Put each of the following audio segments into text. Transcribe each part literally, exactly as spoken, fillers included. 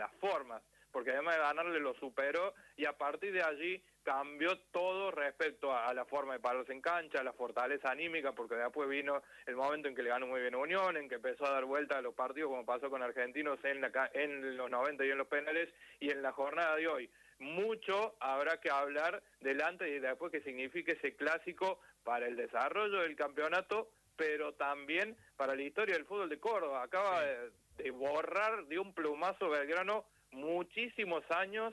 las formas, porque además de ganarle lo superó y a partir de allí cambió todo respecto a, a la forma de pararse en cancha, a la fortaleza anímica, porque después vino el momento en que le ganó muy bien a Unión, en que empezó a dar vuelta a los partidos, como pasó con Argentinos en, la, en los noventa y en los penales, y en la jornada de hoy. Mucho habrá que hablar del antes y después que signifique ese clásico para el desarrollo del campeonato, pero también para la historia del fútbol de Córdoba. Acaba Sí. de, de borrar de un plumazo Belgrano muchísimos años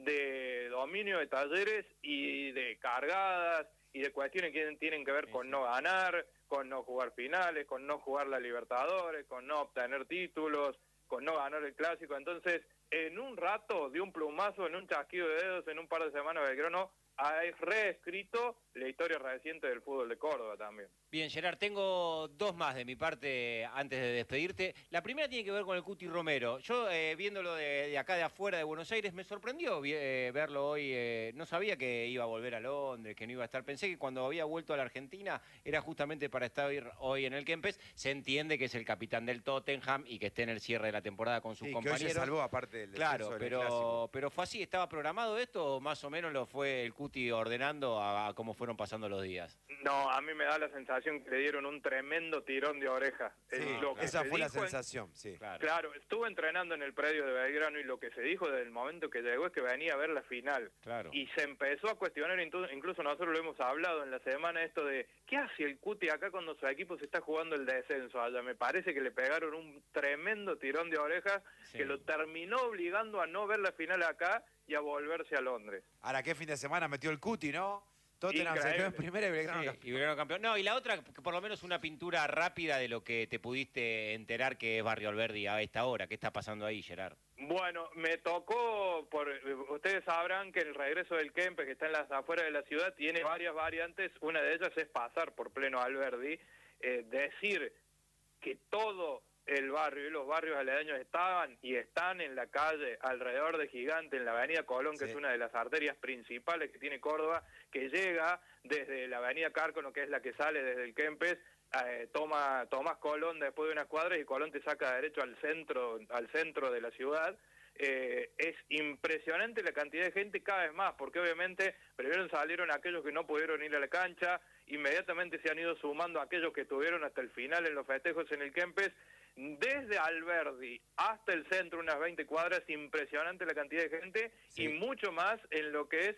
de dominio de Talleres y de cargadas y de cuestiones que tienen que ver Sí, con sí. no ganar, con no jugar finales, con no jugar la Libertadores, con no obtener títulos, con no ganar el Clásico. Entonces, en un rato, de un plumazo, en un chasquido de dedos, en un par de semanas, Belgrano ha reescrito la historia reciente del fútbol de Córdoba también. Bien, Gerard, tengo dos más de mi parte antes de despedirte. La primera tiene que ver con el Cuti Romero. Yo, eh, viéndolo de, de acá de afuera de Buenos Aires, me sorprendió eh, verlo hoy. Eh, no sabía que iba a volver a Londres, que no iba a estar. Pensé que cuando había vuelto a la Argentina era justamente para estar hoy en el Kempes. Se entiende que es el capitán del Tottenham y que esté en el cierre de la temporada con sus Sí, que compañeros. hoy se salvó aparte del Claro, descenso del pero, Clásico. pero fue así. ¿Estaba programado esto o más o menos lo fue el Cuti ordenando a, a cómo fueron pasando los días? No, a mí me da la sensación que le dieron un tremendo tirón de oreja. Sí, Es lo que esa se fue la dijo en- sensación, sí. Claro. Claro, estuve entrenando en el predio de Belgrano y lo que se dijo desde el momento que llegó es que venía a ver la final. Claro. Y se empezó a cuestionar, incluso incluso nosotros lo hemos hablado en la semana, esto de ¿qué hace el Cuti acá cuando su equipo se está jugando el descenso allá? Me parece que le pegaron un tremendo tirón de orejas Sí. que lo terminó obligando a no ver la final acá y a volverse a Londres. Ahora, ¿qué fin de semana metió el Cuti, no? Tottenham se Increíble. quedó en primera y Belgrano Sí, campeón. y Belgrano campeón. No, y la otra, que por lo menos una pintura rápida de lo que te pudiste enterar que es Barrio Alberdi a esta hora. ¿Qué está pasando ahí, Gerard? Bueno, me tocó, por ustedes sabrán que el regreso del Kempes, que está en las afueras de la ciudad, tiene varias variantes. Una de ellas es pasar por pleno Alberdi, eh, decir que todo el barrio y los barrios aledaños estaban y están en la calle alrededor de Gigante, en la avenida Colón, que Sí. es una de las arterias principales que tiene Córdoba, que llega desde la avenida Cárcono, que es la que sale desde el Kempes, eh, toma Tomás Colón después de unas cuadras y Colón te saca derecho al centro, al centro de la ciudad. Eh, es impresionante la cantidad de gente cada vez más, porque obviamente primero salieron aquellos que no pudieron ir a la cancha, inmediatamente se han ido sumando aquellos que estuvieron hasta el final en los festejos en el Kempes. Desde Alberdi hasta el centro, unas veinte cuadras, impresionante la cantidad de gente, Sí. y mucho más en lo que es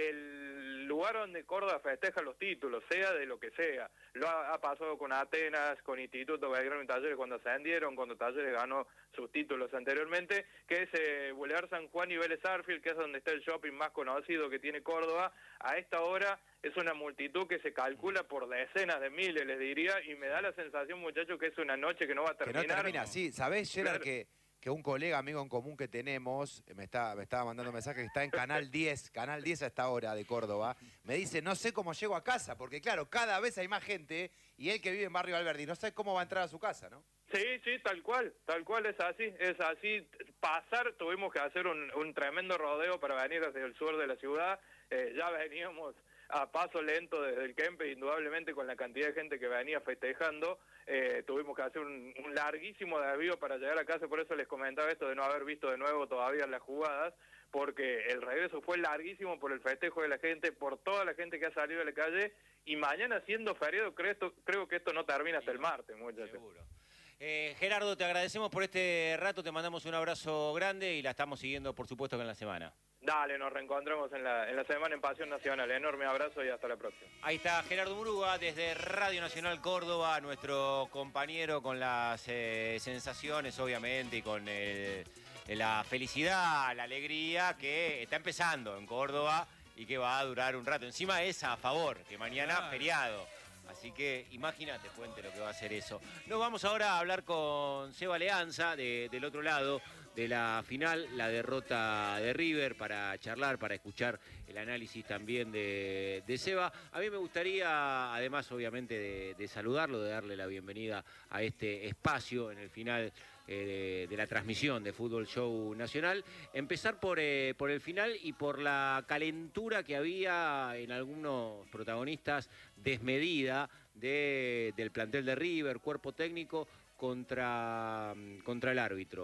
el lugar donde Córdoba festeja los títulos, sea de lo que sea. Lo ha, ha pasado con Atenas, con Instituto Belgrano y Talleres cuando ascendieron, cuando Talleres ganó sus títulos anteriormente, que es eh, Boulevard San Juan y Vélez Sarsfield, que es donde está el shopping más conocido que tiene Córdoba. A esta hora es una multitud que se calcula por decenas de miles, les diría, y me da la sensación, muchachos, que es una noche que no va a Que terminar. no termina, sí. ¿Sabés, Gerard, Claro. que, que un colega, amigo en común que tenemos, me, está, me estaba mandando un mensaje que está en Canal diez, Canal diez a esta hora de Córdoba, me dice, no sé cómo llego a casa, porque claro, cada vez hay más gente, y él que vive en Barrio Alberdi, no sé cómo va a entrar a su casa, ¿no? Sí, sí, tal cual, tal cual es así, es así. Pasar, tuvimos que hacer un, un tremendo rodeo para venir hacia el sur de la ciudad, eh, ya veníamos a paso lento desde el Kempes, indudablemente con la cantidad de gente que venía festejando, eh, tuvimos que hacer un, un larguísimo desvío para llegar a casa, por eso les comentaba esto de no haber visto de nuevo todavía las jugadas, porque el regreso fue larguísimo por el festejo de la gente, por toda la gente que ha salido de la calle, y mañana siendo feriado creo, esto, creo que esto no termina hasta el martes, muchachos. Seguro. Eh, Gerardo, te agradecemos por este rato, te mandamos un abrazo grande y la estamos siguiendo, por supuesto, que en la semana. Dale, nos reencontramos en la, en la semana en Pasión Nacional. Enorme abrazo y hasta la próxima. Ahí está Gerardo Murúa desde Radio Nacional Córdoba, nuestro compañero con las eh, sensaciones, obviamente, y con el, la felicidad, la alegría que está empezando en Córdoba y que va a durar un rato. Encima es a favor, que mañana Claro. feriado. Así que imagínate, Puente, lo que va a hacer eso. Nos vamos ahora a hablar con Seba Leanza, de, del otro lado de la final, la derrota de River, para charlar, para escuchar el análisis también de, de Seba. A mí me gustaría, además, obviamente, de, de saludarlo, de darle la bienvenida a este espacio en el final eh, de, de la transmisión de Fútbol Show Nacional. Empezar por, eh, por el final y por la calentura que había en algunos protagonistas desmedida de, del plantel de River, cuerpo técnico, contra, contra el árbitro.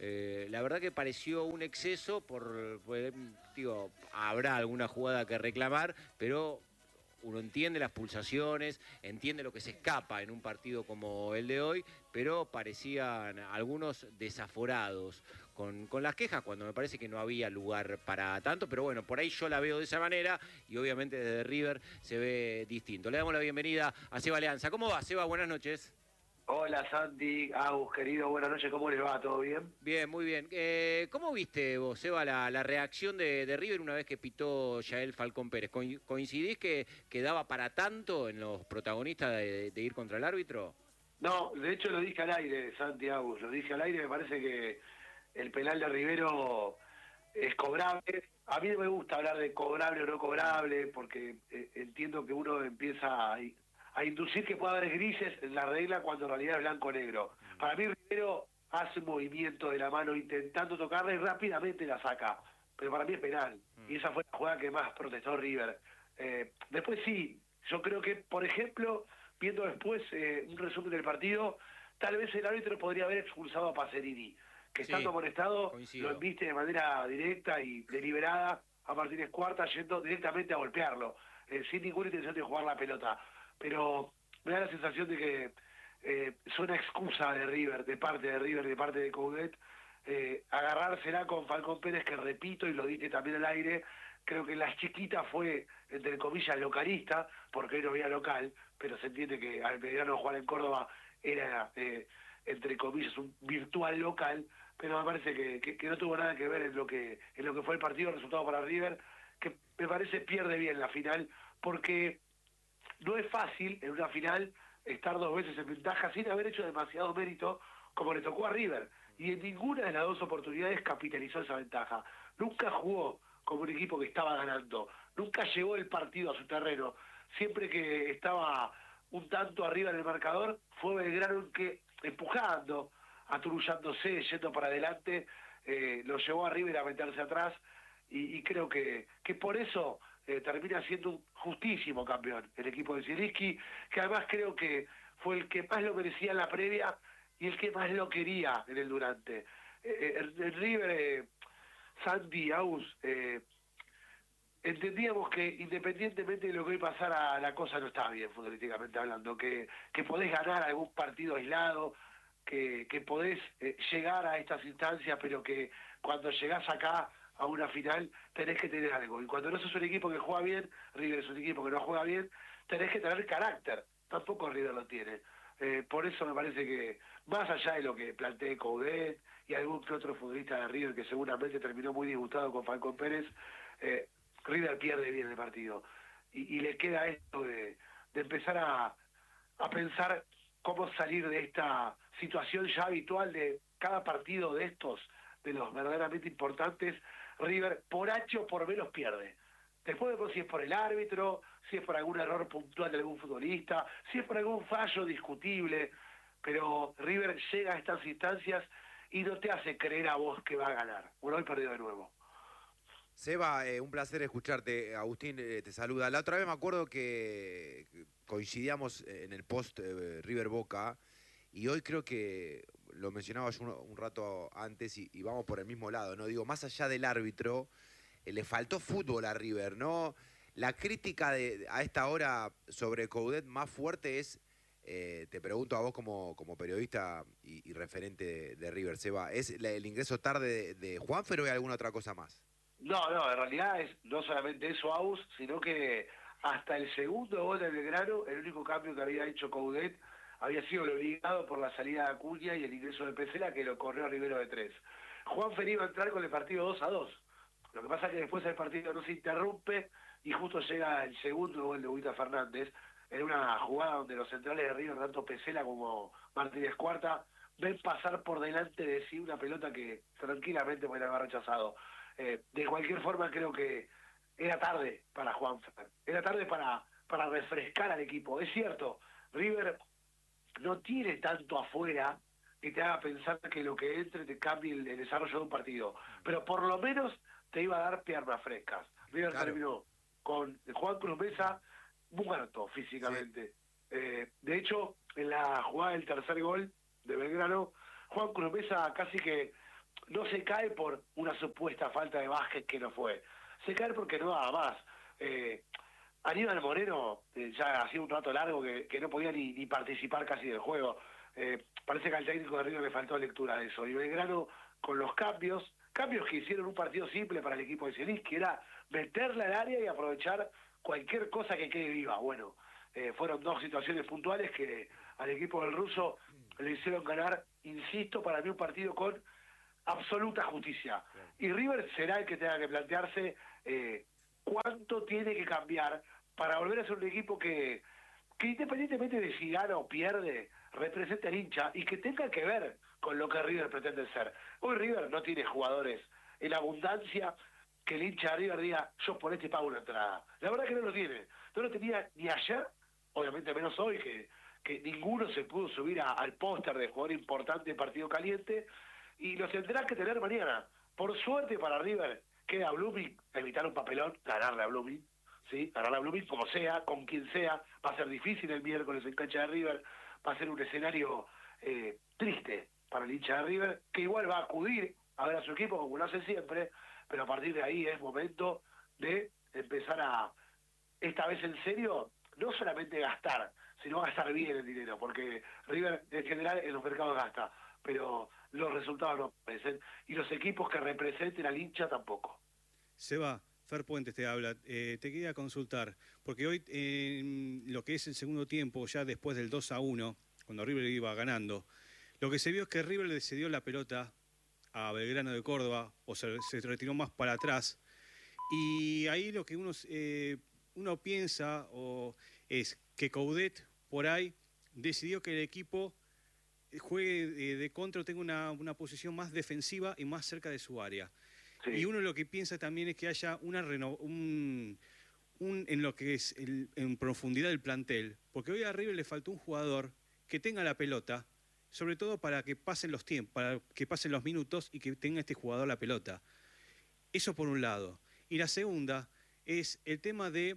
Eh, la verdad que pareció un exceso, por, por, digo, habrá alguna jugada que reclamar, pero uno entiende las pulsaciones, entiende lo que se escapa en un partido como el de hoy, pero parecían algunos desaforados con, con las quejas, cuando me parece que no había lugar para tanto, pero bueno, por ahí yo la veo de esa manera y obviamente desde River se ve distinto. Le damos la bienvenida a Seba Leanza. ¿Cómo va, Seba? Buenas noches. Hola Santi, Agus, querido, buenas noches, ¿cómo les va? ¿Todo bien? Bien, muy bien. Eh, ¿Cómo viste vos, Seba, la, la reacción de, de River una vez que pitó Yael Falcón Pérez? ¿Coincidís que, que daba para tanto en los protagonistas de, de ir contra el árbitro? No, de hecho lo dije al aire, Santi, Agus, lo dije al aire, me parece que el penal de Rivero es cobrable. A mí no me gusta hablar de cobrable o no cobrable, porque eh, entiendo que uno empieza a... a inducir que pueda haber grises en la regla cuando en realidad es blanco-negro. Para mí Rivero hace un movimiento de la mano intentando tocarla y rápidamente la saca, pero para mí es penal, y esa fue la jugada que más protestó River. Eh, después sí, yo creo que, por ejemplo, viendo después eh, un resumen del partido, tal vez el árbitro podría haber expulsado a Pacerini, que estando Sí, amonestado coincido. lo embiste de manera directa y deliberada a Martínez Cuarta, yendo directamente a golpearlo, eh, sin ninguna intención de jugar la pelota. Pero me da la sensación de que eh, es una excusa de River, de parte de River, de parte de Coudet, eh, agarrársela con Falcón Pérez, que repito, y lo dije también al aire, creo que la chiquita fue, entre comillas, localista, porque no había local, pero se entiende que al Belgrano jugar en Córdoba era, eh, entre comillas, un virtual local, pero me parece que, que, que no tuvo nada que ver en lo que, en lo que fue el partido, el resultado para River, que me parece pierde bien la final, porque... no es fácil en una final estar dos veces en ventaja sin haber hecho demasiado mérito como le tocó a River. Y en ninguna de las dos oportunidades capitalizó esa ventaja. Nunca jugó como un equipo que estaba ganando. Nunca llevó el partido a su terreno. Siempre que estaba un tanto arriba en el marcador, fue Belgrano el que, empujando, aturullándose, yendo para adelante, eh, lo llevó a River a meterse atrás. Y, y creo que, que por eso... Eh, termina siendo un justísimo campeón el equipo de Zielinski, que además creo que fue el que más lo merecía en la previa y el que más lo quería en el durante. Eh, el, el River, eh, Sandy, Aus, eh, entendíamos que independientemente de lo que hoy pasara, la cosa no estaba bien futbolísticamente hablando, que, que podés ganar algún partido aislado, que, que podés eh, llegar a estas instancias, pero que cuando llegás acá a una final tenés que tener algo, y cuando no sos un equipo que juega bien, River es un equipo que no juega bien, tenés que tener carácter, tampoco River lo tiene. Eh, por eso me parece que, más allá de lo que planteé Coudet y algún que otro futbolista de River que seguramente terminó muy disgustado con Falcón Pérez, eh, River pierde bien el partido, y, y le queda esto de, de empezar a, a pensar cómo salir de esta situación ya habitual de cada partido de estos, de los verdaderamente importantes. River, por H o por B, los pierde. Después de si es por el árbitro, si es por algún error puntual de algún futbolista, si es por algún fallo discutible, pero River llega a estas instancias y no te hace creer a vos que va a ganar. Bueno, hoy perdió de nuevo. Seba, eh, un placer escucharte. Agustín eh, te saluda. La otra vez me acuerdo que coincidíamos en el post eh, River Boca, y hoy creo que lo mencionaba yo un, un rato antes y, y vamos por el mismo lado, ¿no? Digo, más allá del árbitro, eh, le faltó fútbol a River, ¿no? La crítica de, a esta hora sobre Coudet más fuerte es, eh, te pregunto a vos como, como periodista y, y referente de, de River, Seba, ¿es la, el ingreso tarde de, de Juanfer o hay alguna otra cosa más? No, no, en realidad es no solamente eso, Aus, sino que hasta el segundo gol del Belgrano, el único cambio que había hecho Coudet había sido el obligado por la salida de Acuña y el ingreso de Pesela, que lo corrió a Rivero de tres. Juanfer iba a entrar con el partido dos a dos. Lo que pasa es que después el partido no se interrumpe y justo llega el segundo gol de Huita Fernández, en una jugada donde los centrales de River, tanto Pesela como Martínez Cuarta, ven pasar por delante de sí una pelota que tranquilamente podría haber rechazado. Eh, de cualquier forma, creo que era tarde para Juanfer, era tarde para, para refrescar al equipo. Es cierto, River no tiene tanto afuera que te haga pensar que lo que entre te cambie el, el desarrollo de un partido, pero por lo menos te iba a dar piernas frescas. River claro. Terminó con Juan Cruz Mesa muerto físicamente. Sí. Eh, de hecho, en la jugada del tercer gol de Belgrano, Juan Cruz Mesa casi que no se cae por una supuesta falta de básquet que no fue, se cae porque no daba más. Eh, Aníbal Moreno eh, ya hacía un rato largo que, que no podía ni, ni participar casi del juego. Eh, parece que al técnico de River le faltó lectura de eso. Y Belgrano, con los cambios, cambios que hicieron un partido simple para el equipo de Celis, que era meterla al área y aprovechar cualquier cosa que quede viva. Bueno, eh, fueron dos situaciones puntuales que al equipo del ruso le hicieron ganar, insisto, para mí un partido con absoluta justicia. Y River será el que tenga que plantearse eh, cuánto tiene que cambiar para volver a ser un equipo que, que independientemente de si gana o pierde, represente al hincha y que tenga que ver con lo que River pretende ser. Hoy River no tiene jugadores en abundancia que el hincha de River diga, yo por este pago una entrada. La verdad que no lo tiene. No lo tenía ni ayer, obviamente menos hoy, que, que ninguno se pudo subir a, al póster de jugador importante de partido caliente, y lo tendrá que tener mañana. Por suerte para River, queda Blooming, evitar un papelón, ganarle a Blooming, ¿sí? Ganarle a Blooming como sea, con quien sea. Va a ser difícil el miércoles en cancha de River, va a ser un escenario eh, triste para el hincha de River, que igual va a acudir a ver a su equipo como lo hace siempre, pero a partir de ahí es momento de empezar a, esta vez en serio, no solamente gastar, sino gastar bien el dinero, porque River en general en los mercados gasta, pero los resultados no aparecen, y los equipos que representen al hincha tampoco. Seba, Fer Puentes te habla, eh, te quería consultar, porque hoy en eh, lo que es el segundo tiempo, ya después del dos a uno, cuando River iba ganando, lo que se vio es que River le cedió la pelota a Belgrano de Córdoba, o se, se retiró más para atrás, y ahí lo que uno, eh, uno piensa o es que Coudet por ahí decidió que el equipo juegue de, de contra o tenga una, una posición más defensiva y más cerca de su área. Sí. Y uno lo que piensa también es que haya una reno, un, un en lo que es el, en profundidad del plantel, porque hoy a River le faltó un jugador que tenga la pelota, sobre todo para que pasen los tiempos, para que pasen los minutos y que tenga este jugador la pelota. Eso por un lado. Y la segunda es el tema de,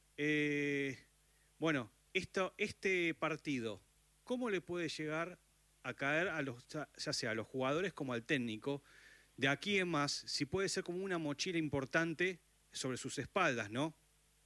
eh, bueno, esto, este partido, ¿cómo le puede llegar a caer a los, ya sea a los jugadores como al técnico, de aquí en más, si puede ser como una mochila importante sobre sus espaldas, ¿no?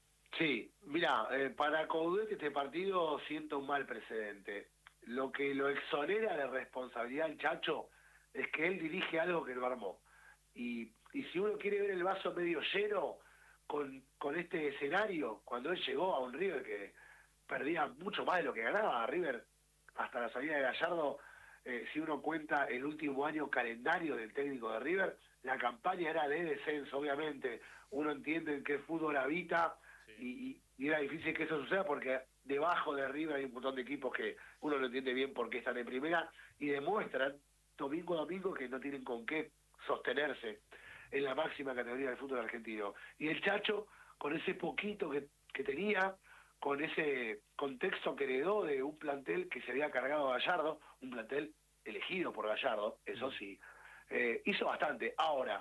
Sí, mira, eh, para Coudet este partido siento un mal precedente. Lo que lo exonera de responsabilidad al Chacho es que él dirige algo que lo armó. Y, y si uno quiere ver el vaso medio lleno con, con este escenario, cuando él llegó a un River que perdía mucho más de lo que ganaba, a River hasta la salida de Gallardo, eh, si uno cuenta el último año calendario del técnico de River, la campaña era de descenso, obviamente. Uno entiende en qué fútbol habita, sí. y, y era difícil que eso suceda porque debajo de River hay un montón de equipos que uno no entiende bien por qué están en primera y demuestran domingo a domingo que no tienen con qué sostenerse en la máxima categoría del fútbol argentino. Y el Chacho, con ese poquito que, que tenía, con ese contexto que heredó de un plantel que se había cargado a Gallardo, un plantel elegido por Gallardo, eso sí, eh, hizo bastante. Ahora,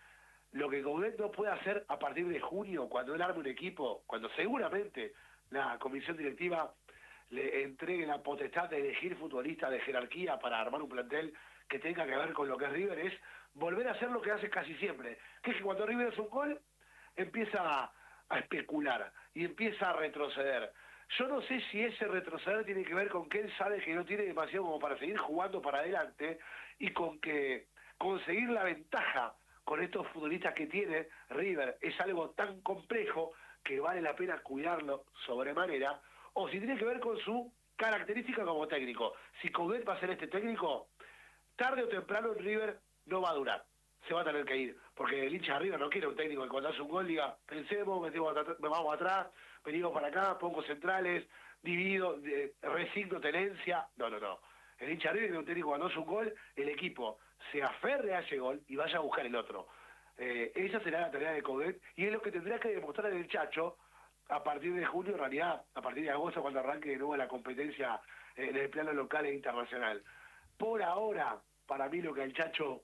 lo que Coudet no puede hacer a partir de junio, cuando él arme un equipo, cuando seguramente la comisión directiva le entregue la potestad de elegir futbolistas de jerarquía para armar un plantel que tenga que ver con lo que es River, es volver a hacer lo que hace casi siempre, que es que cuando River hace un gol, empieza a, a especular y empieza a retroceder. Yo no sé si ese retroceder tiene que ver con que él sabe que no tiene demasiado como para seguir jugando para adelante y con que conseguir la ventaja con estos futbolistas que tiene River es algo tan complejo que vale la pena cuidarlo sobremanera, o si tiene que ver con su característica como técnico. Si Coudet va a ser este técnico, tarde o temprano en River no va a durar, se va a tener que ir, porque el hincha de River no quiere un técnico que cuando hace un gol diga, pensemos, metemos atrás, vamos atrás, venimos para acá, pongo centrales, divido, de, resigno tenencia. No, no, no. El hincha de River quiere un técnico cuando hace un gol, el equipo se aferre a ese gol y vaya a buscar el otro. Eh, esa será la tarea de Coudet y es lo que tendrá que demostrar el Chacho a partir de junio, en realidad a partir de agosto, cuando arranque de nuevo la competencia eh, en el plano local e internacional. Por ahora, para mí lo que el Chacho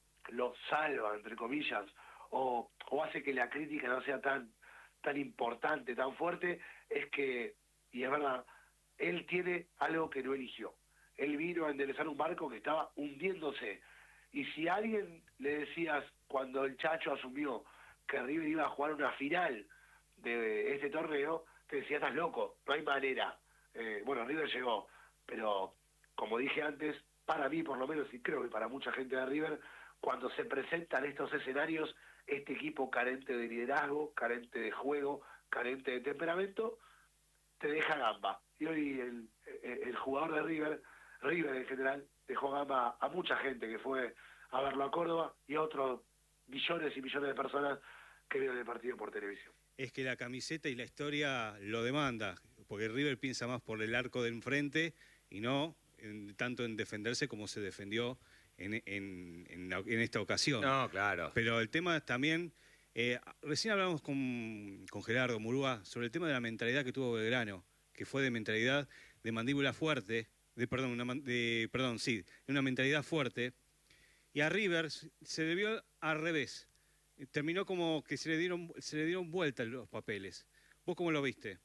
lo salva, entre comillas, o, o hace que la crítica no sea tan, tan importante, tan fuerte, es que, y es verdad, él tiene algo que no eligió. Él vino a enderezar un barco que estaba hundiéndose. Y si a alguien le decías cuando el Chacho asumió que River iba a jugar una final de este torneo, te decía, estás loco, no hay manera. Eh, bueno, River llegó, pero como dije antes, para mí por lo menos, y creo que para mucha gente de River, cuando se presentan estos escenarios, este equipo carente de liderazgo, carente de juego, carente de temperamento, te deja gamba. Y hoy el, el, el jugador de River, River en general, dejó gamba a mucha gente que fue a verlo a Córdoba y a otros millones y millones de personas que vieron el partido por televisión. Es que la camiseta y la historia lo demanda, porque River piensa más por el arco de enfrente y no en, tanto en defenderse como se defendió en, en, en, en esta ocasión. No, claro. Pero el tema también, eh, recién hablamos con, con Gerardo Murúa sobre el tema de la mentalidad que tuvo Belgrano, que fue de mentalidad de mandíbula fuerte, de perdón, una, de, perdón, sí, una mentalidad fuerte, y a River se debió al revés. Terminó como que se le dieron se le dieron vuelta los papeles. ¿Vos cómo lo viste?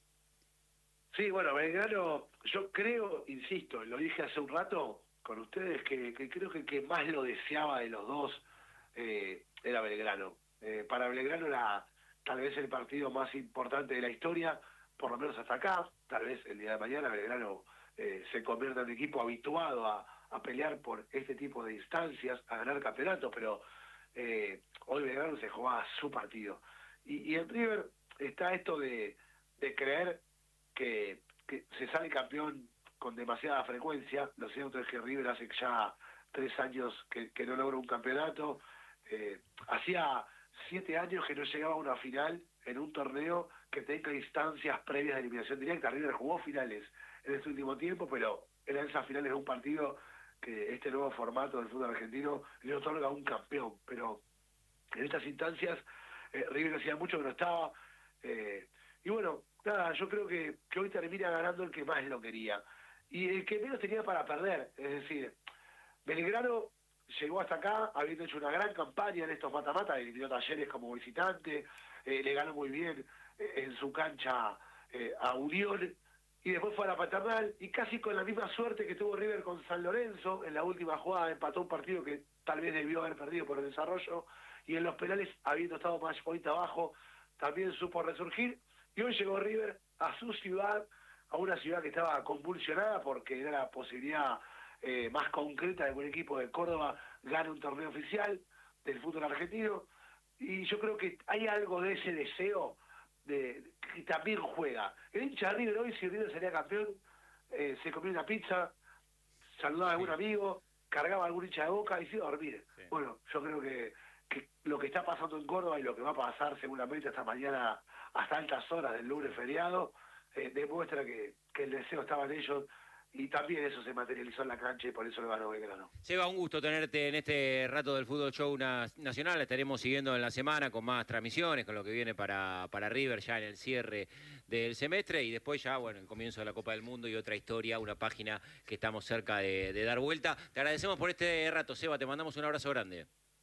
Sí, bueno, Belgrano, yo creo, insisto, lo dije hace un rato con ustedes, que, que creo que el que más lo deseaba de los dos eh, era Belgrano. Eh, para Belgrano era tal vez el partido más importante de la historia, por lo menos hasta acá. Tal vez el día de mañana Belgrano eh, se convierta en un equipo habituado a, a pelear por este tipo de instancias, a ganar campeonatos, pero eh, hoy Belgrano se jugaba su partido. Y, y en River está esto de, de creer que, que se sale campeón con demasiada frecuencia. Lo cierto es que River hace ya tres años que, que no logra un campeonato. Eh, hacía siete años que no llegaba a una final en un torneo que tenga instancias previas de eliminación directa. River jugó finales en este último tiempo, pero eran esas finales de un partido que este nuevo formato del fútbol argentino le otorga a un campeón. Pero en estas instancias eh, River hacía mucho que no estaba. Eh, y bueno, nada, yo creo que, que hoy termina ganando el que más lo quería. Y el que menos tenía para perder. Es decir, Belgrano llegó hasta acá habiendo hecho una gran campaña en estos mata-mata, eliminó Talleres como visitante, eh, le ganó muy bien eh, en su cancha eh, a Unión, y después fue a la Paternal, y casi con la misma suerte que tuvo River con San Lorenzo, en la última jugada empató un partido que tal vez debió haber perdido por el desarrollo, y en los penales, habiendo estado más point abajo, también supo resurgir, y hoy llegó River a su ciudad, a una ciudad que estaba convulsionada porque era la posibilidad eh, más concreta de que un equipo de Córdoba gane un torneo oficial del fútbol argentino, y yo creo que hay algo de ese deseo de, de que también juega. El hincha de River hoy, si River sería campeón, eh, se comía una pizza, saludaba a algún amigo, cargaba a algún hincha de Boca y se iba a dormir. Sí. Bueno, yo creo que, que lo que está pasando en Córdoba y lo que va a pasar seguramente hasta mañana, hasta altas horas del lunes feriado, eh, demuestra que, que el deseo estaba en ellos, y también eso se materializó en la cancha y por eso lo ganó Belgrano. Seba, un gusto tenerte en este rato del Fútbol Show Nacional. La estaremos siguiendo en la semana con más transmisiones, con lo que viene para, para River ya en el cierre del semestre y después ya, bueno, el comienzo de la Copa del Mundo y otra historia, una página que estamos cerca de, de dar vuelta. Te agradecemos por este rato, Seba, te mandamos un abrazo grande.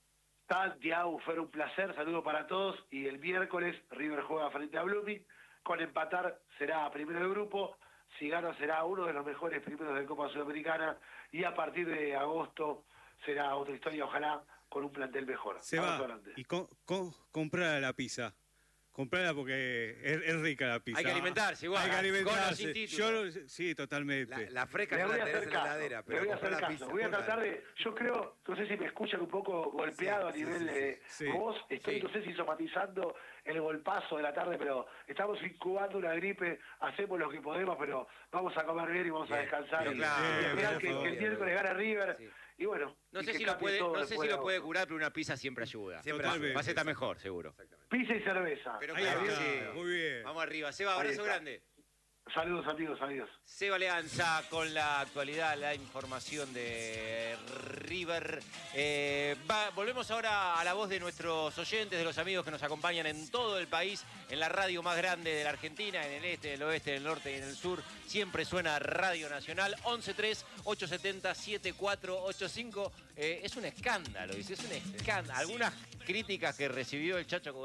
Santiago, fue un placer, saludo para todos, y el miércoles River juega frente a Blooming, con empatar será primero del grupo, si gana será uno de los mejores primeros de Copa Sudamericana, y a partir de agosto será otra historia, ojalá con un plantel mejor. Se va, y co co comprar la pizza. Comprarla porque es, es rica la pizza. Hay que alimentarse igual. Hay que alimentarse. Con o sin Yo, sí, totalmente. La, la fresca le no voy la a tenés hacer en la caso, heladera, le pero voy a hacer comprar la caso. pizza. Voy a tratar de, yo creo, no sé si me escuchan un poco golpeado Sí, a nivel sí, sí, de sí. voz, estoy Sí. no sé si somatizando el golpazo de la tarde, pero estamos incubando una gripe, hacemos lo que podemos, pero vamos a comer bien y vamos Bien, a descansar. pero y claro, y esperar bien, que, que el bien, miércoles gane River. Sí. Y bueno, No y sé que si lo cambie puede, todo no sé si después lo de puede agosto. curar, pero una pizza siempre ayuda. Siempre Totalmente. Va a ser estar mejor, seguro. Pizza y cerveza. Pero Ahí claro, está, sí. muy bien. Vamos arriba. Seba, Ahí abrazo está. grande. Saludos amigos, amigos. Seba Leanza con la actualidad, la información de River. Eh, va, volvemos ahora a la voz de nuestros oyentes, de los amigos que nos acompañan en todo el país, en la radio más grande de la Argentina, en el este, en el oeste, en el norte y en el sur. Siempre suena Radio Nacional. once tres ocho siete cero siete cuatro ocho cinco. Eh, es un escándalo, dice, es un escándalo. Algunas críticas que recibió el Chacho Coudet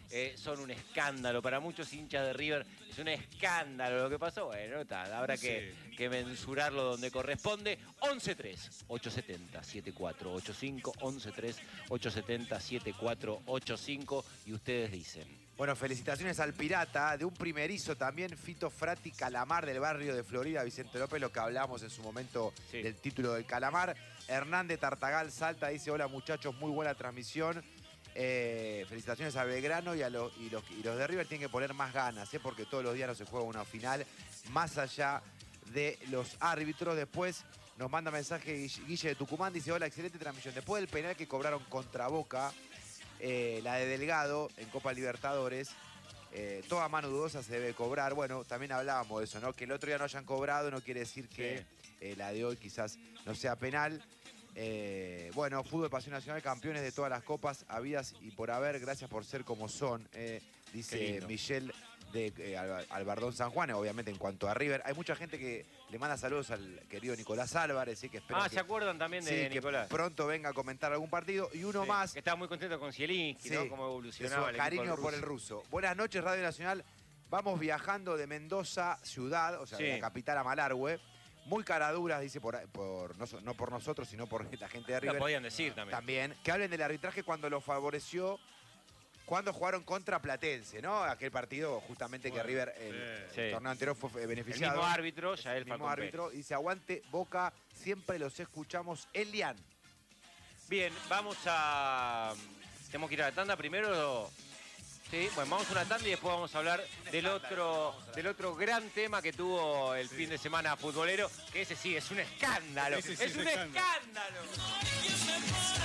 eh, son un escándalo. Para muchos hinchas de River es un escándalo lo que pasó. Bueno, tal, habrá que, Sí. que mensurarlo donde corresponde. once tres ocho siete cero siete cuatro ocho cinco, once tres ocho siete cero siete cuatro ocho cinco, y ustedes dicen. Bueno, felicitaciones al Pirata, de un primerizo también, Fito Frati Calamar del barrio de Florida, Vicente López, lo que hablamos en su momento Sí. del título del Calamar. Hernández Tartagal Salta dice, hola muchachos, muy buena transmisión. Eh, felicitaciones a Belgrano y, a los, y, los, y los de River tienen que poner más ganas, ¿eh? Porque todos los días no se juega una final, más allá de los árbitros. Después nos manda mensaje Guille de Tucumán, dice, hola, excelente transmisión. Después del penal que cobraron contra Boca, Eh, la de Delgado en Copa Libertadores, eh, toda mano dudosa se debe cobrar. Bueno, también hablábamos de eso, ¿no? Que el otro día no hayan cobrado no quiere decir que eh, la de hoy quizás no sea penal. Eh, bueno, Fútbol Pasión Nacional, campeones de todas las copas habidas y por haber, gracias por ser como son, eh, dice Michelle de eh, Albardón San Juan. Obviamente en cuanto a River, hay mucha gente que le manda saludos al querido Nicolás Álvarez, ¿sí? Que espera Ah, que, ¿se acuerdan también de sí, Nicolás? que pronto venga a comentar algún partido. Y uno Sí, más. que estaba muy contento con Zielinski, Sí, ¿no? Cómo de evolucionaba su el equipo cariño del por el ruso. ruso. Buenas noches, Radio Nacional. Vamos viajando de Mendoza, ciudad, o sea, Sí. de la capital a Malargüe. Muy caraduras, dice, por, por no, so- no por nosotros, sino por la gente de Lo River. podían decir también. También. Que hablen del arbitraje cuando lo favoreció, cuando jugaron contra Platense, ¿no? Aquel partido justamente que Bueno, River el, sí. el Sí. torneo anterior fue eh, El beneficiado. mismo árbitro, ya el él mismo árbitro. Dice, aguante Boca, siempre los escuchamos. Elian. Bien, vamos a... Tenemos que ir a la tanda primero. Sí, bueno, vamos a una tanda y después vamos a hablar del otro, del otro gran tema que tuvo el fin de semana futbolero, que ese sí es un escándalo. Ese sí es es un escándalo. escándalo.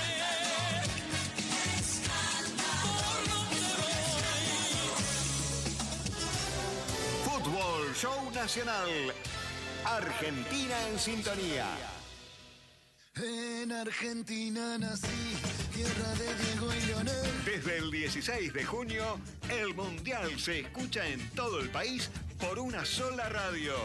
Fútbol Show Nacional. Argentina en sintonía. En Argentina nací, tierra de Diego y Leonel. Desde el dieciséis de junio, el Mundial se escucha en todo el país por una sola radio.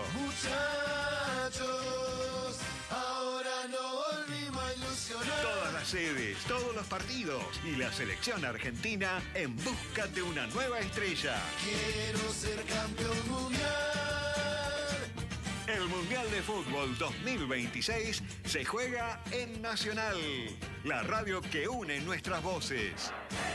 Muchachos, ahora no volvimos a ilusionar. Todas las sedes, todos los partidos y la selección argentina en busca de una nueva estrella. Quiero ser campeón mundial. El Mundial de Fútbol dos mil veintiséis se juega en Nacional, la radio que une nuestras voces.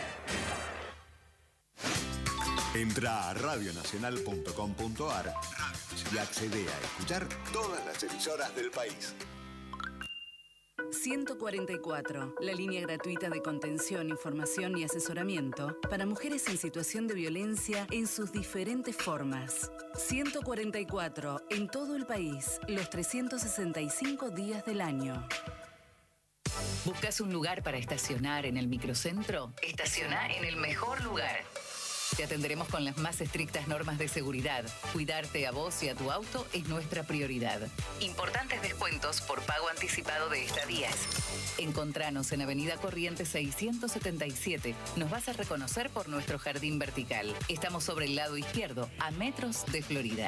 Entra a radio nacional punto com punto a r y accede a escuchar todas las emisoras del país. ciento cuarenta y cuatro, la línea gratuita de contención, información y asesoramiento para mujeres en situación de violencia en sus diferentes formas. ciento cuarenta y cuatro, en todo el país, los trescientos sesenta y cinco días del año. ¿Buscas un lugar para estacionar en el microcentro? Estaciona en el mejor lugar. Te atenderemos con las más estrictas normas de seguridad. Cuidarte a vos y a tu auto es nuestra prioridad. Importantes descuentos por pago anticipado de estadías. Encontranos en Avenida Corrientes seiscientos setenta y siete. Nos vas a reconocer por nuestro jardín vertical. Estamos sobre el lado izquierdo, a metros de Florida.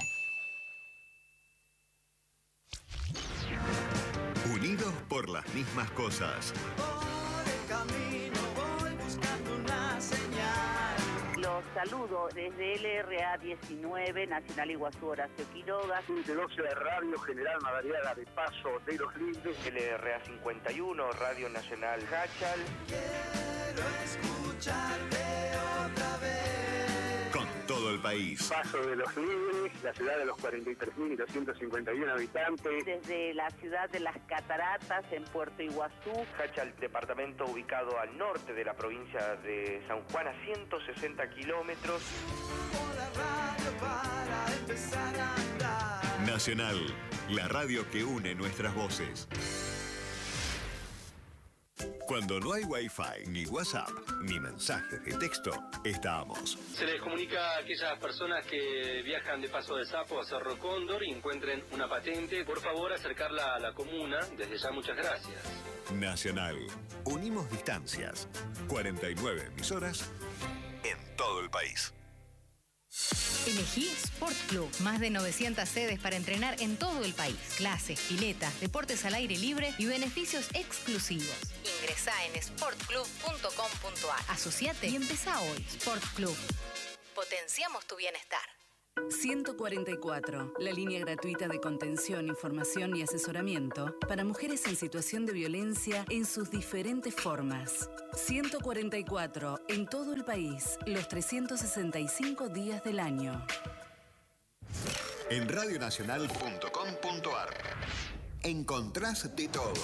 Unidos por las mismas cosas. Por el camino voy buscando una señal. Los saludo desde L R A diecinueve, Nacional Iguazú Horacio Quiroga. De doce de Radio General Madariaga de Paso de los Lindes. L R A cincuenta y uno, Radio Nacional Hachal. Quiero escucharte otra vez. Con todo el país. Paso de los Libres, la ciudad de los cuarenta y tres mil doscientos cincuenta y uno habitantes. Desde la ciudad de Las Cataratas, en Puerto Iguazú. Hachal, departamento ubicado al norte de la provincia de San Juan, a ciento sesenta kilómetros. Con la radio para empezar a andar. Nacional, la radio que une nuestras voces. Cuando no hay Wi-Fi, ni WhatsApp, ni mensajes de texto, estamos. Se les comunica a aquellas personas que viajan de Paso de Sapo a Cerro Cóndor y encuentren una patente, por favor acercarla a la comuna. Desde ya, muchas gracias. Nacional, unimos distancias. cuarenta y nueve emisoras en todo el país. Elegí Sport Club. Más de novecientas sedes para entrenar en todo el país. Clases, piletas, deportes al aire libre y beneficios exclusivos. Ingresá en sport club punto com punto a r. Asociate y empezá hoy. Sport Club. Potenciamos tu bienestar. ciento cuarenta y cuatro, la línea gratuita de contención, información y asesoramiento para mujeres en situación de violencia en sus diferentes formas. ciento cuarenta y cuatro, en todo el país, los trescientos sesenta y cinco días del año. En radio nacional punto com punto a r encontrás de todo.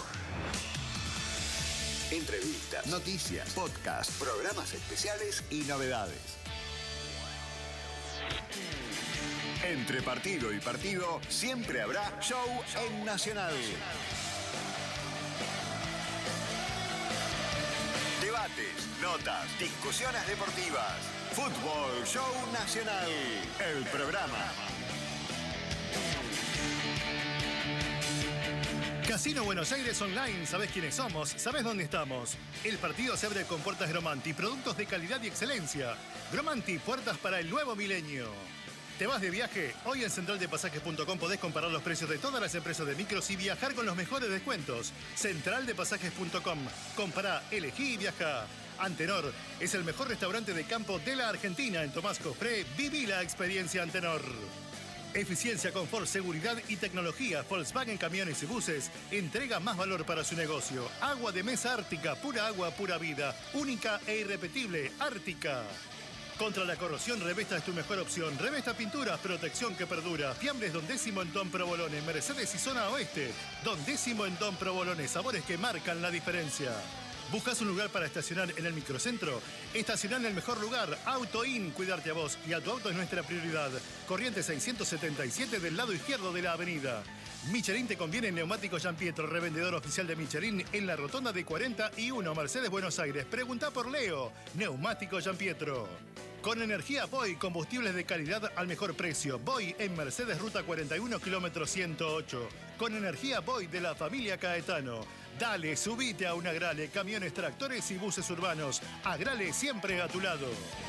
Entrevistas, noticias, podcasts, programas especiales y novedades. Entre partido y partido, siempre habrá show en Nacional. Debates, notas, discusiones deportivas. Fútbol Show Nacional, el programa. Casino Buenos Aires Online, ¿sabés quiénes somos? ¿Sabés dónde estamos? El partido se abre con puertas Gromanti, productos de calidad y excelencia. Gromanti, puertas para el nuevo milenio. ¿Te vas de viaje? Hoy en central de pasajes punto com podés comparar los precios de todas las empresas de micros y viajar con los mejores descuentos. central de pasajes punto com. Compará, elegí y viajá. Antenor es el mejor restaurante de campo de la Argentina. En Tomás Cofré, viví la experiencia Antenor. Eficiencia, confort, seguridad y tecnología. Volkswagen Camiones y Buses entrega más valor para su negocio. Agua de mesa Ártica, pura agua, pura vida. Única e irrepetible, Ártica. Contra la corrosión, Revesta es tu mejor opción. Revesta Pinturas, protección que perdura. Fiambres Don Décimo en Don Provolone. Mercedes y Zona Oeste. Don Décimo en Don Provolone. Sabores que marcan la diferencia. ¿Buscas un lugar para estacionar en el microcentro? Estacionar en el mejor lugar. Auto In. Cuidarte a vos y a tu auto es nuestra prioridad. Corriente seiscientos setenta y siete del lado izquierdo de la avenida. Michelin te conviene. Neumático Giampietro, revendedor oficial de Michelin en la rotonda de cuarenta y uno, Mercedes, Buenos Aires. Pregunta por Leo. Neumático Giampietro. Con energía Boy, combustibles de calidad al mejor precio. Boy en Mercedes, ruta cuarenta y uno, kilómetro ciento ocho. Con energía Boy de la familia Caetano. Dale, subite a un Agrale, camiones, tractores y buses urbanos. Agrale siempre a tu lado.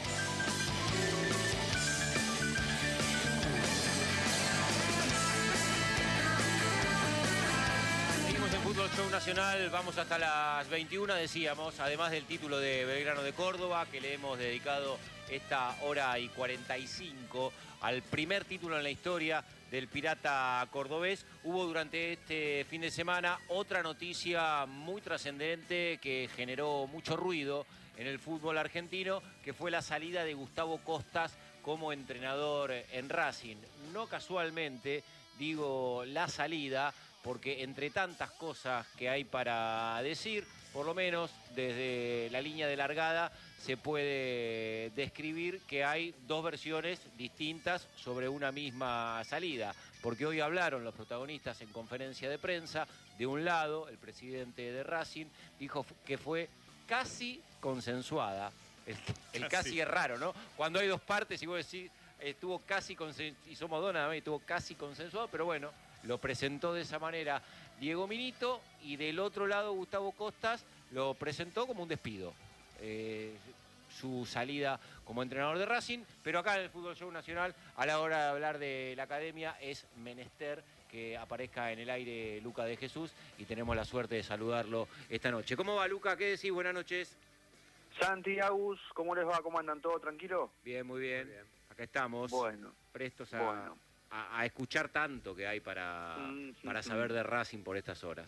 Fútbol Show Nacional, vamos hasta las veintiuna, decíamos, además del título de Belgrano de Córdoba, que le hemos dedicado esta hora y cuarenta y cinco al primer título en la historia del Pirata cordobés. Hubo durante este fin de semana otra noticia muy trascendente que generó mucho ruido en el fútbol argentino, que fue la salida de Gustavo Costas como entrenador en Racing. No casualmente digo la salida, porque entre tantas cosas que hay para decir, por lo menos desde la línea de largada se puede describir que hay dos versiones distintas sobre una misma salida, porque hoy hablaron los protagonistas en conferencia de prensa. De un lado, el presidente de Racing dijo que fue casi consensuada. El, el casi. casi es raro, ¿no? Cuando hay dos partes y vos decís, estuvo casi consensuado, y somos dos nada más, estuvo casi consensuado, pero bueno, lo presentó de esa manera Diego Milito, y del otro lado Gustavo Costas lo presentó como un despido. Eh, su salida como entrenador de Racing, pero acá en el Fútbol Show Nacional, a la hora de hablar de la academia, es menester que aparezca en el aire Luca de Jesús, y tenemos la suerte de saludarlo esta noche. ¿Cómo va, Luca? ¿Qué decís? Buenas noches. Santi, Agus, ¿cómo les va? ¿Cómo andan? ¿Todo tranquilo? Bien, muy bien. Muy bien. Acá estamos, bueno, prestos a... Bueno. A, a escuchar tanto que hay para, mm, sí, para saber de Racing por estas horas.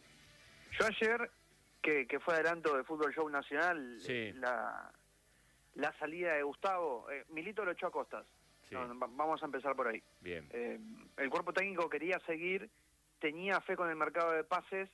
Yo ayer, que, que fue adelanto de Fútbol Show Nacional, sí. la, la salida de Gustavo, eh, Milito lo echó a Costas. Sí. No, vamos a empezar por ahí. Bien. Eh, el cuerpo técnico quería seguir, tenía fe con el mercado de pases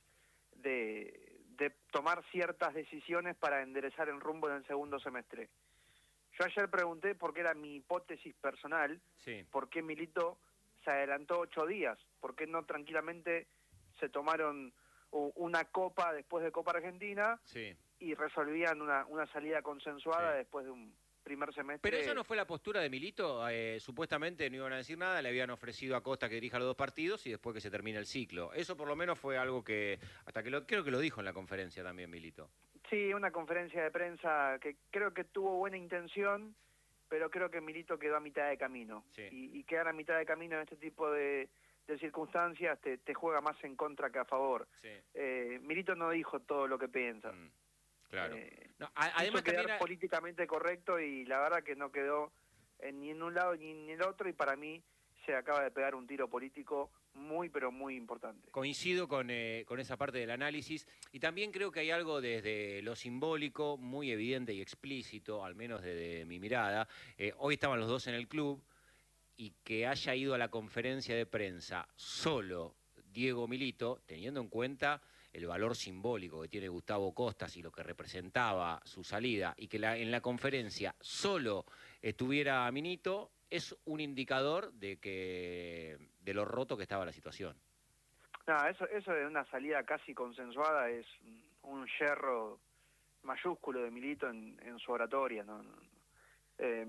de, de tomar ciertas decisiones para enderezar el rumbo en el segundo semestre. Yo ayer pregunté, porque era mi hipótesis personal, sí. por qué Milito se adelantó ocho días, por qué no tranquilamente se tomaron una copa después de Copa Argentina sí. y resolvían una, una salida consensuada sí. después de un primer semestre. Pero esa no fue la postura de Milito, eh, supuestamente no iban a decir nada, le habían ofrecido a Costa que dirija los dos partidos y después que se termine el ciclo. Eso por lo menos fue algo que, hasta que lo, creo que lo dijo en la conferencia también Milito. Sí, una conferencia de prensa que creo que tuvo buena intención, pero creo que Milito quedó a mitad de camino. Sí. Y, y quedar a mitad de camino en este tipo de, de circunstancias te, te juega más en contra que a favor. Sí. Eh, Milito no dijo todo lo que piensa. Mm, claro. Eh, No, a- además quiso quedar también... políticamente correcto y la verdad que no quedó en, ni en un lado ni en el otro, y para mí se acaba de pegar un tiro político muy, pero muy importante. Coincido con, eh, con esa parte del análisis y también creo que hay algo desde lo simbólico muy evidente y explícito, al menos desde mi mirada. Eh, hoy estaban los dos en el club y que haya ido a la conferencia de prensa solo Diego Milito, teniendo en cuenta el valor simbólico que tiene Gustavo Costas y lo que representaba su salida, y que la, en la conferencia solo estuviera Milito, es un indicador de que de lo roto que estaba la situación. No, eso, eso de una salida casi consensuada es un yerro mayúsculo de Milito en, en su oratoria. ¿no? Eh,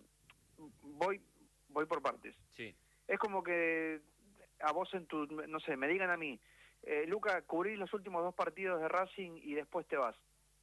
voy, voy por partes. Sí. Es como que a vos en tu, no sé, me digan a mí, eh, Luca, cubrís los últimos dos partidos de Racing y después te vas.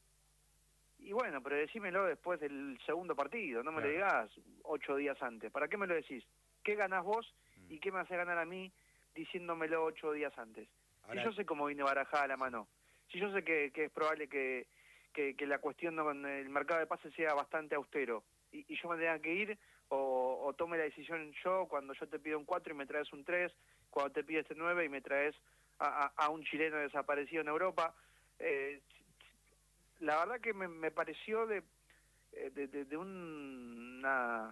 Y bueno, pero decímelo después del segundo partido, no me Claro. lo digas ocho días antes. ¿Para qué me lo decís? ¿Qué ganás vos y qué me hace ganar a mí diciéndomelo ocho días antes? Ahora- Si yo sé cómo viene barajada la mano, si yo sé que, que es probable que, que, que la cuestión no- con el mercado de pases sea bastante austero y, y yo me tenga que ir o, o tome la decisión yo cuando yo te pido un cuatro y me traes un tres, cuando te pido este nueve y me traes a, a, a un chileno desaparecido en Europa, eh, la verdad que me, me pareció de, de, de, de un, una,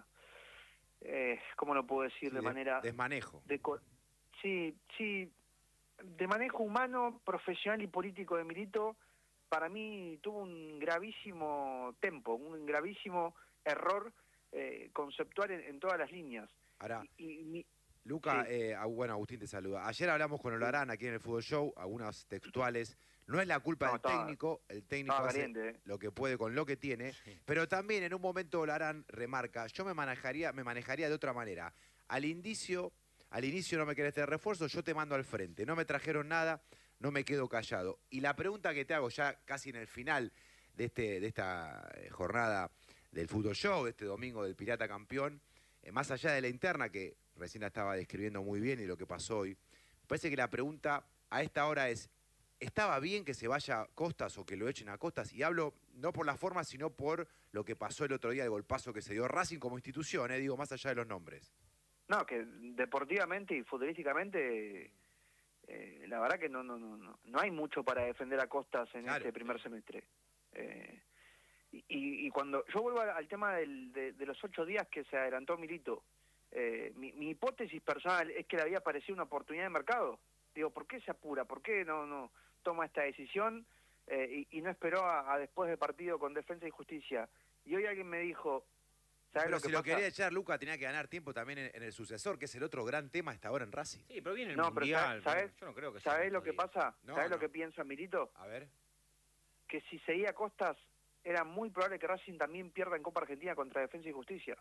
eh, ¿cómo lo puedo decir? Sí, de, de- manera... desmanejo. De, co- sí, sí, de manejo humano, profesional y político de Milito, para mí tuvo un gravísimo tempo, un gravísimo error eh, conceptual en, en todas las líneas. Ahora, Y, y mi- Luca, Sí. eh, ah, bueno, Agustín te saluda. Ayer hablamos con Olarán aquí en el Fútbol Show, algunas textuales. No es la culpa No, del estaba- técnico, el técnico estaba hace caliente, eh. lo que puede con lo que tiene, pero también en un momento Olarán remarca, yo me manejaría, me manejaría de otra manera. Al inicio, al inicio no me querés tener refuerzo, yo te mando al frente. No me trajeron nada, no me quedo callado. Y la pregunta que te hago ya casi en el final de, este, de esta eh, jornada del Fútbol Show, de este domingo del Pirata Campeón, eh, más allá de la interna que recién la estaba describiendo muy bien y lo que pasó hoy, me parece que la pregunta a esta hora es, ¿estaba bien que se vaya a Costas o que lo echen a Costas? Y hablo no por la forma, sino por lo que pasó el otro día, el golpazo que se dio Racing como institución, eh, digo, más allá de los nombres. No, que deportivamente y futbolísticamente, eh, la verdad que no, no, no, no, no hay mucho para defender a Costas en Claro. este primer semestre. Eh, y, y- y cuando yo vuelvo al, al tema del- de, de los ocho días que se adelantó Milito, eh, mi, mi hipótesis personal es que le había parecido una oportunidad de mercado. Digo, ¿por qué se apura? ¿Por qué no, no toma esta decisión eh, y, y no esperó a, a después del partido con Defensa y Justicia? Y hoy alguien me dijo, ¿sabes Pero lo que si lo pasa? quería echar Luca, tenía que ganar tiempo también en, en el sucesor, que es el otro gran tema hasta ahora en Racing. Sí, pero viene el No, pero Mundial. ¿sabes? Yo no creo que sea ¿Sabés lo ocho que días. pasa? No, ¿Sabés no. lo que piensa Milito? A ver. Que si seguía Costas, era muy probable que Racing también pierda en Copa Argentina contra Defensa y Justicia.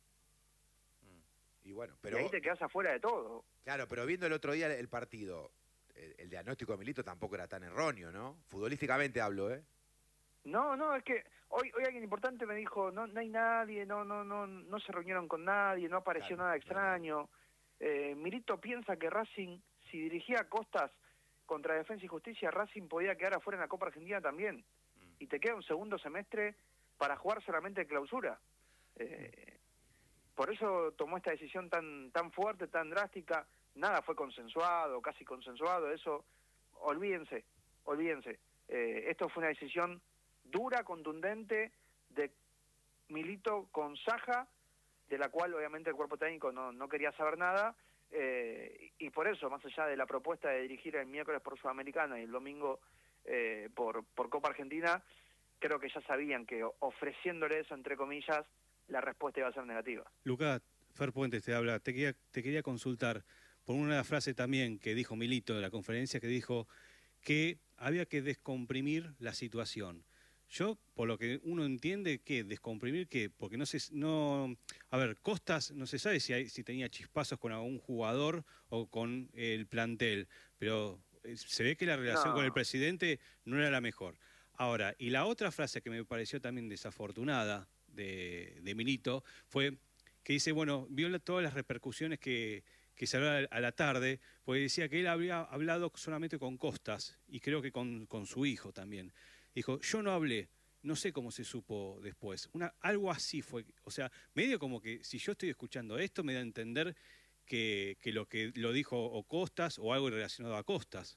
Y bueno, Y pero ahí te quedas afuera de todo. claro, pero viendo el otro día el, el partido, el, el diagnóstico de Milito tampoco era tan erróneo, ¿no? Futbolísticamente hablo, ¿eh? No, no, es que hoy hoy alguien importante me dijo, no no hay nadie, no no no no se reunieron con nadie, no apareció Claro, nada extraño. Eh, Milito piensa que Racing, si dirigía a Costas contra Defensa y Justicia, Racing podía quedar afuera en la Copa Argentina también. Y te queda un segundo semestre para jugar solamente clausura. Eh, por eso tomó esta decisión tan tan fuerte, tan drástica. Nada fue consensuado, casi consensuado, eso, olvídense, olvídense. Eh, esto fue una decisión dura, contundente, de Milito con Saja, de la cual obviamente el cuerpo técnico no, no quería saber nada, eh, y por eso, más allá de la propuesta de dirigir el miércoles por Sudamericana y el domingo eh, por, por Copa Argentina, creo que ya sabían que ofreciéndole eso, entre comillas, la respuesta iba a ser negativa. Lucas, Fer Puentes te habla. Te quería, te quería consultar por una frase también que dijo Milito en la conferencia, que dijo que había que descomprimir la situación. Yo, por lo que uno entiende, ¿qué? ¿Descomprimir qué? Porque no se... No, a ver, Costas no se sabe si, hay, si tenía chispazos con algún jugador o con el plantel, pero eh, se ve que la relación No. con el presidente no era la mejor. Ahora, y la otra frase que me pareció también desafortunada de, de Milito fue que dice, bueno, vio la, todas las repercusiones que, que salió a, a la tarde, porque decía que él había hablado solamente con Costas y creo que con, con su hijo también. Dijo, yo no hablé, no sé cómo se supo después. Una, algo así fue, o sea, medio como que si yo estoy escuchando esto me da a entender que, que lo que lo dijo o Costas o algo relacionado a Costas.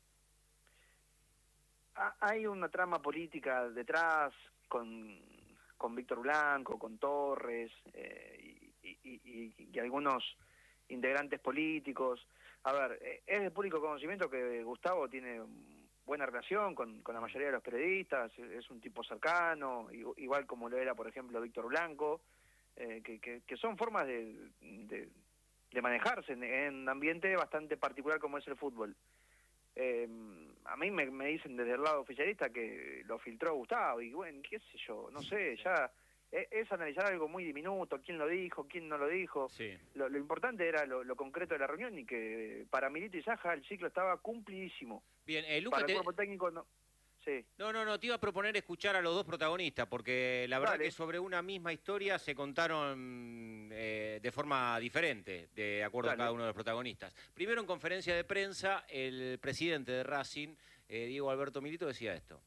Hay una trama política detrás con, con Víctor Blanco, con Torres eh, y, y, y, y algunos integrantes políticos. A ver, es de público conocimiento que Gustavo tiene buena relación con, con la mayoría de los periodistas, es un tipo cercano, igual como lo era, por ejemplo, Víctor Blanco, eh, que, que, que son formas de, de, de manejarse en, en un ambiente bastante particular como es el fútbol. Eh, a mí me, me dicen desde el lado oficialista que lo filtró Gustavo, y bueno, qué sé yo, no sé, ya es, es analizar algo muy diminuto, quién lo dijo, quién no lo dijo. Sí. Lo, lo importante era lo, lo concreto de la reunión y que para Milito y Saja el ciclo estaba cumplidísimo. Bien, eh, Luca, para te... el cuerpo técnico no. Sí. No, no, no, te iba a proponer escuchar a los dos protagonistas, porque la verdad Dale. que sobre una misma historia se contaron eh, de forma diferente, de acuerdo Dale. a cada uno de los protagonistas. Primero, en conferencia de prensa, el presidente de Racing, eh, Diego Alberto Milito, decía esto.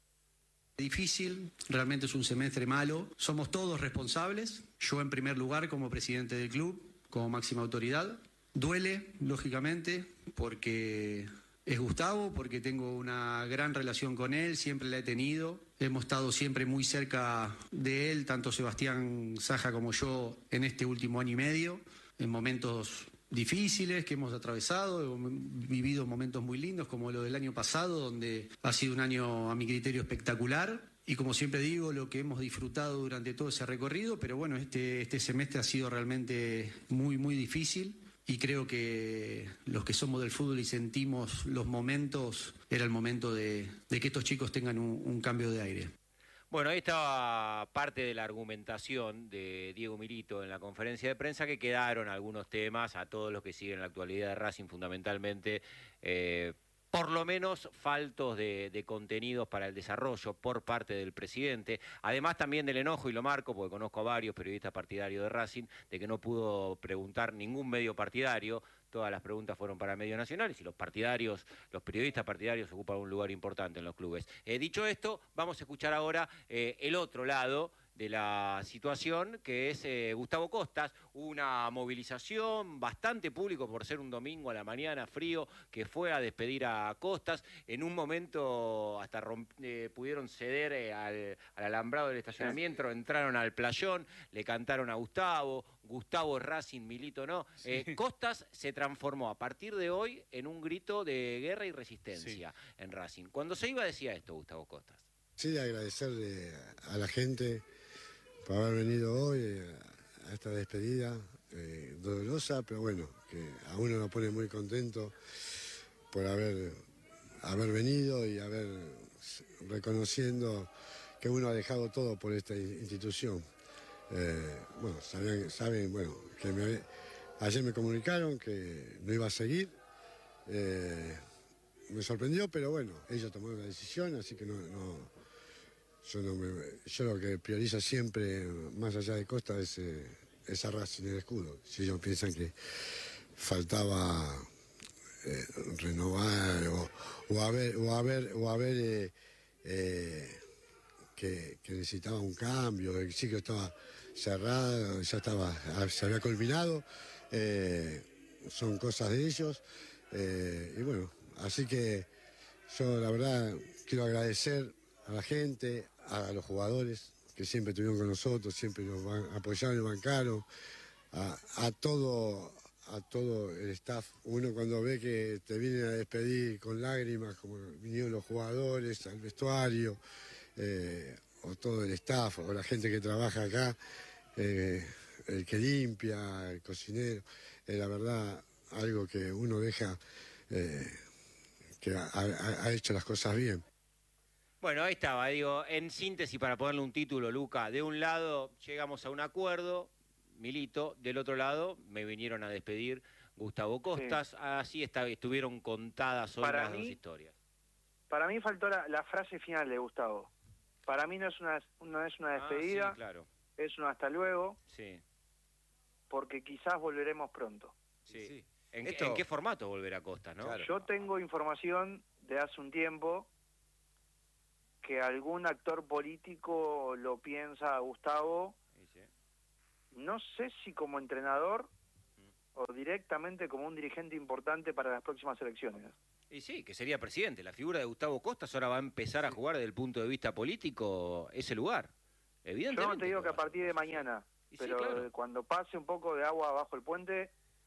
Difícil, realmente es un semestre malo. Somos todos responsables. Yo en primer lugar como presidente del club, como máxima autoridad. Duele, lógicamente, porque es Gustavo, porque tengo una gran relación con él, siempre la he tenido. Hemos estado siempre muy cerca de él, tanto Sebastián Saja como yo, en este último año y medio, en momentos difíciles que hemos atravesado, hemos vivido momentos muy lindos como lo del año pasado, donde ha sido un año a mi criterio espectacular y como siempre digo, lo que hemos disfrutado durante todo ese recorrido, pero bueno, este, este semestre ha sido realmente muy, muy difícil y creo que los que somos del fútbol y sentimos los momentos, era el momento de, de que estos chicos tengan un, un cambio de aire. Bueno, ahí estaba parte de la argumentación de Diego Milito en la conferencia de prensa, que quedaron algunos temas a todos los que siguen la actualidad de Racing, fundamentalmente, eh, por lo menos faltos de, de contenidos para el desarrollo por parte del presidente. Además también del enojo, y lo marco porque conozco a varios periodistas partidarios de Racing, de que no pudo preguntar ningún medio partidario. Todas las preguntas fueron para medios nacionales y los partidarios, los periodistas partidarios ocupan un lugar importante en los clubes. Eh, dicho esto, vamos a escuchar ahora eh, el otro lado de la situación, que es eh, Gustavo Costas, una movilización bastante público por ser un domingo a la mañana frío, que fue a despedir a Costas. En un momento hasta romp, eh, pudieron ceder eh, al, al alambrado del estacionamiento, entraron al playón, le cantaron a Gustavo, Gustavo Racing, Milito no. Eh, sí. Costas se transformó a partir de hoy en un grito de guerra y resistencia sí. en Racing. Cuando se iba decía esto Gustavo Costas. Sí, agradecerle a la gente por haber venido hoy a esta despedida eh, dolorosa, pero bueno, que a uno lo pone muy contento por haber, haber venido y haber reconociendo que uno ha dejado todo por esta institución. Eh, bueno, saben, saben bueno, que me, ayer me comunicaron que no iba a seguir. Eh, me sorprendió, pero bueno, ellos tomaron la decisión, así que no... no Yo, no me, yo lo que priorizo siempre, más allá de Costa, es, eh, es a Racing el escudo. Si ellos piensan que faltaba eh, renovar o, o haber, o haber, o haber eh, eh, que, que necesitaba un cambio, el ciclo estaba cerrado, ya estaba, se había culminado, eh, son cosas de ellos. Eh, y bueno, así que yo la verdad quiero agradecer a la gente, a los jugadores que siempre estuvieron con nosotros, siempre nos apoyaron y bancaron, a, a todo a todo el staff. Uno cuando ve que te vienen a despedir con lágrimas, como vinieron los jugadores, al vestuario, eh, o todo el staff, o la gente que trabaja acá, eh, el que limpia, el cocinero, es la verdad algo que uno deja eh, que ha, ha, ha hecho las cosas bien. Bueno, ahí estaba, digo, en síntesis, para ponerle un título, Luca, de un lado llegamos a un acuerdo, Milito, del otro lado me vinieron a despedir Gustavo Costas, sí. Así está, estuvieron contadas hoy las dos historias. Para mí faltó la, la frase final de Gustavo. Para mí no es una, no es una despedida, ah, sí, claro. es un hasta luego, Sí, porque quizás volveremos pronto. sí. Sí. ¿En, Esto- en qué formato volverá Costa, no? Claro. Yo tengo información de hace un tiempo que algún actor político lo piensa a Gustavo, Sí, sí. no sé si como entrenador o directamente como un dirigente importante para las próximas elecciones. Y sí, que sería presidente. La figura de Gustavo Costas ahora va a empezar a jugar desde el punto de vista político ese lugar. Yo Evidentemente. no te digo que a lo va. partir de mañana, Y sí, pero claro. cuando pase un poco de agua abajo el puente,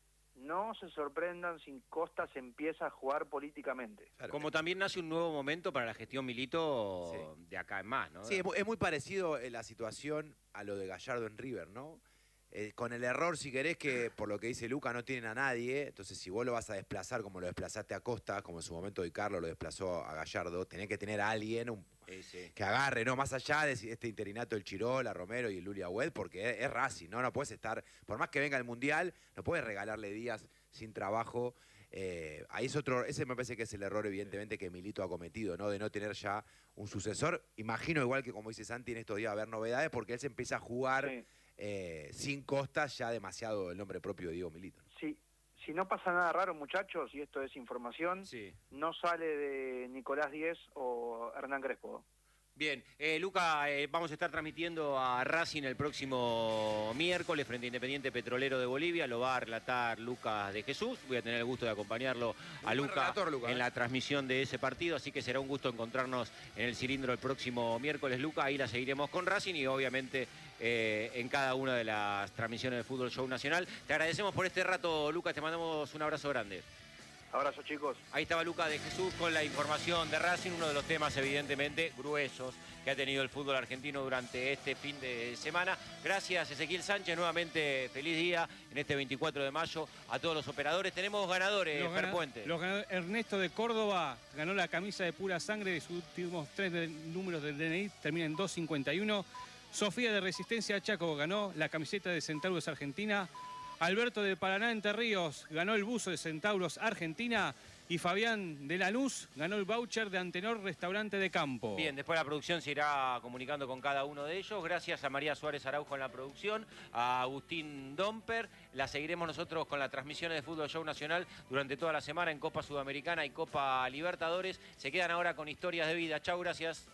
no se sorprendan si Costas empieza a jugar políticamente. Claro. Como también nace un nuevo momento para la gestión Milito Sí. de acá en más, ¿no? Sí, es mu- es muy parecido eh, la situación a lo de Gallardo en River, ¿no? Eh, con el error, si querés, que por lo que dice Luca no tienen a nadie, entonces si vos lo vas a desplazar como lo desplazaste a Costa, como en su momento Di Carlo lo desplazó a Gallardo, tenés que tener a alguien un- Sí, sí. que agarre, ¿no? Más allá de si- este interinato del Chirola, Romero y el Lulia Hued, porque es, es Racing, ¿no? No puedes estar, por más que venga el Mundial, no puedes regalarle días sin trabajo. Eh, ahí es otro, ese me parece que es el error, evidentemente, que Milito ha cometido, ¿no? De no tener ya un sucesor. Imagino, igual que como dice Santi, en estos días va a haber novedades, porque él se empieza a jugar Sí. eh, sin Costas, ya demasiado el nombre propio de Diego Milito. Si, si no pasa nada raro, muchachos, y esto es información, Sí. no sale de Nicolás Díez o Hernán Crespo. Bien, eh, Luca, eh, vamos a estar transmitiendo a Racing el próximo miércoles frente a Independiente Petrolero de Bolivia. Lo va a relatar Lucas de Jesús. Voy a tener el gusto de acompañarlo a buen Luca, relator, Luca, en ¿eh? la transmisión de ese partido. Así que será un gusto encontrarnos en el cilindro el próximo miércoles, Luca. Ahí la seguiremos con Racing y obviamente eh, en cada una de las transmisiones del Fútbol Show Nacional. Te agradecemos por este rato, Lucas. Te mandamos un abrazo grande. Abrazo, chicos. Ahí estaba Lucas de Jesús con la información de Racing, uno de los temas evidentemente gruesos que ha tenido el fútbol argentino durante este fin de semana. Gracias, Ezequiel Sánchez, nuevamente feliz día en este veinticuatro de mayo a todos los operadores. Tenemos ganadores, Los Fer gana- Puente. los ganadores- Ernesto de Córdoba ganó la camisa de pura sangre de sus últimos tres de- números del D N I, termina en dos cincuenta y uno. Sofía de Resistencia Chaco ganó la camiseta de Centauros Argentina. Alberto de Paraná Entre Ríos ganó el buzo de Centauros Argentina. Y Fabián de Lanús ganó el voucher de Antenor Restaurante de Campo. Bien, después la producción se irá comunicando con cada uno de ellos. Gracias a María Suárez Araujo en la producción, a Agustín Domper. La seguiremos nosotros con las transmisiones de Fútbol Show Nacional durante toda la semana en Copa Sudamericana y Copa Libertadores. Se quedan ahora con historias de vida. Chau, gracias.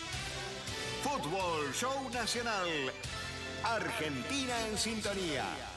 Fútbol Show Nacional. Argentina en sintonía.